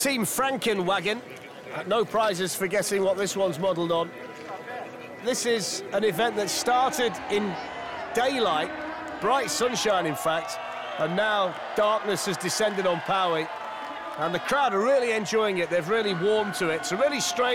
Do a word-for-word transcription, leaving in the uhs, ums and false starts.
Team Frankenwagen. No prizes for guessing what this one's modelled on. This is an event that started in daylight, bright sunshine in fact, and now darkness has descended on Powie. And the crowd are really enjoying it. They've really warmed to it. It's a really strange